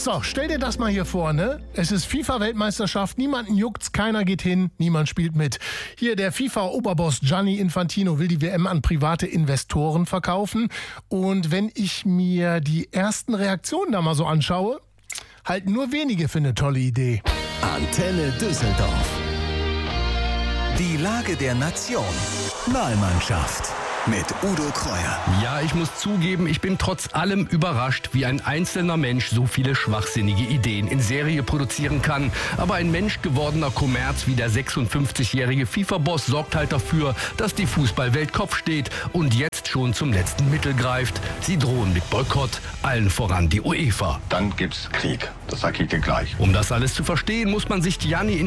So, stell dir das mal hier vor, ne? Es ist FIFA-Weltmeisterschaft, niemanden juckt's, keiner geht hin, niemand spielt mit. Hier der FIFA-Oberboss Gianni Infantino will die WM an private Investoren verkaufen. Und wenn ich mir die ersten Reaktionen da mal so anschaue, halten nur wenige für eine tolle Idee. Antenne Düsseldorf. Die Lage der Nation. Wahlmannschaft. Mit Udo Kreuer. Ja, ich muss zugeben, ich bin trotz allem überrascht, wie ein einzelner Mensch so viele schwachsinnige Ideen in Serie produzieren kann. Aber ein menschgewordener Kommerz wie der 56-jährige FIFA-Boss sorgt halt dafür, dass die Fußballwelt Kopf steht und jetzt schon zum letzten Mittel greift. Sie drohen mit Boykott, allen voran die UEFA. Dann gibt's Krieg. Das sag ich dir gleich. Um das alles zu verstehen, muss man sich Gianni